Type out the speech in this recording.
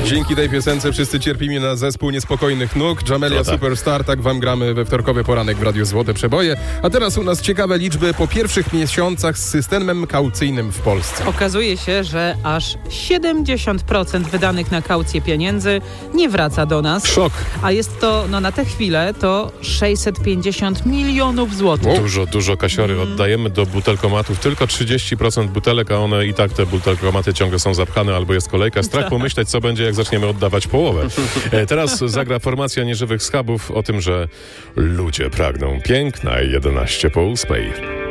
Dzięki tej piosence wszyscy cierpimy na zespół niespokojnych nóg. Jamelia Superstar, tak wam gramy we wtorkowy poranek w Radiu Złote Przeboje. A teraz u nas ciekawe liczby po pierwszych miesiącach z systemem kaucyjnym w Polsce. Okazuje się, że aż 70% wydanych na kaucję pieniędzy nie wraca do nas. Szok. A jest to, na tę chwilę, to 650 milionów złotych. Dużo kasiory. Oddajemy do butelkomatów tylko 30% butelek, a one i tak te butelkomaty ciągle są zapchane albo jest kolejka. Strach pomyśleć, co będzie, jak zaczniemy oddawać połowę. Teraz zagra formacja Nieżywych Schabów o tym, że ludzie pragną piękna 11 po 8.